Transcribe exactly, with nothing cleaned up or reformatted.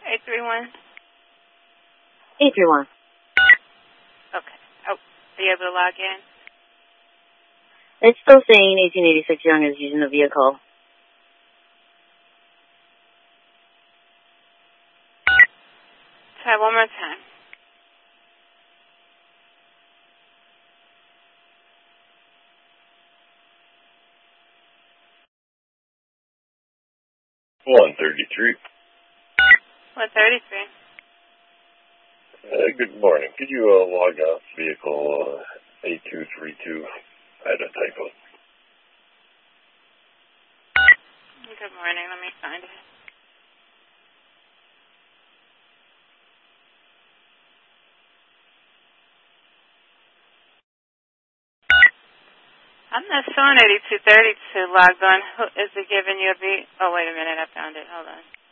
eight three one. eight three one. Okay. Oh, are you able to log in? It's still saying eighteen eighty-six Young is using the vehicle. Try one more time. one thirty-three. one thirty-three. Uh, good morning. Could you uh, log off vehicle uh, eight two three two? I had a typo. Good morning. Let me find it. I'm not showing eighty-two thirty-two logged on. Who, is it giving you a beat? Oh, wait a minute. I found it. Hold on.